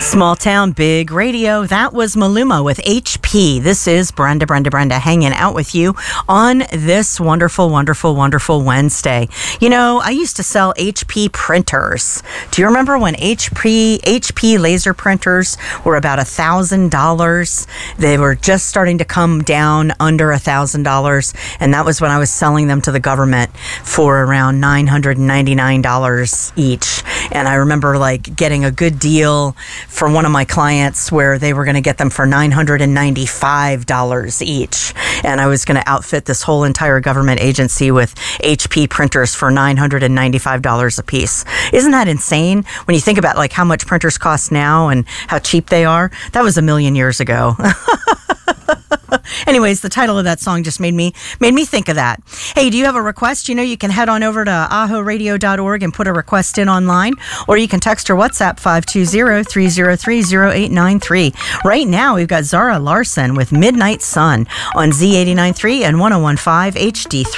Small Town Big Radio. That was Maluma with HP. This is Brenda hanging out with you on this wonderful Wednesday. You know, I used to sell HP printers. Do you remember when HP laser printers were about $1,000? They were just starting to come down under $1,000, and that was when I was selling them to the government for around $999 each. And I remember like getting a good deal for one of my clients where they were going to get them for $995 each. And I was going to outfit this whole entire government agency with HP printers for $995 a piece. Isn't that insane when you think about like how much printers cost now and how cheap they are? That was a million years ago. Anyways, the title of that song just made me think of that. Hey, do you have a request? You know, you can head on over to ahoradio.org and put a request in online, or you can text or WhatsApp 520-303-0893. Right now, we've got Zara Larsson with Midnight Sun on Z89.3 and 101.5 HD3.